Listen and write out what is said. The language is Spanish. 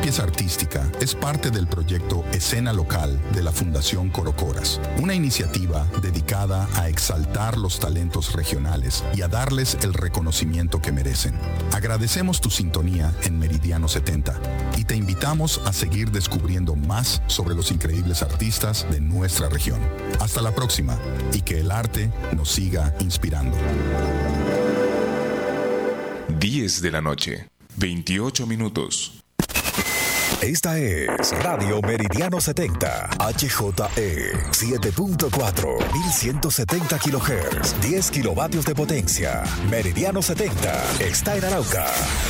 pieza artística es parte del proyecto Escena Local de la Fundación Corocoras, una iniciativa dedicada a exaltar los talentos regionales y a darles el reconocimiento que merecen. Agradecemos tu sintonía en Meridiano 70 y te invitamos a seguir descubriendo más sobre los increíbles artistas de nuestra región. Hasta la próxima y que el arte nos siga inspirando. 10 de la noche, 28 minutos. Esta es Radio Meridiano 70, HJE 7.4, 1170 kHz, 10 kilovatios de potencia. Meridiano 70 está en Arauca.